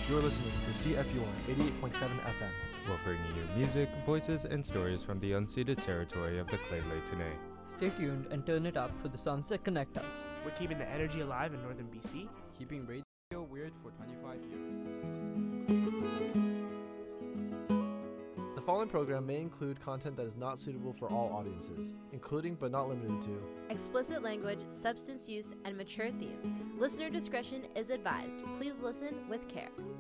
You're listening to CFUR 88.7 FM. We're bringing you music, voices, and stories from the unceded territory of the Lheidli T'enneh. Stay tuned and turn it up for the songs that connect us. We're keeping the energy alive in northern BC. Keeping radio weird for 25 years. The following program may include content that is not suitable for all audiences, including but not limited to explicit language, substance use, and mature themes. Listener discretion is advised. Please listen with care.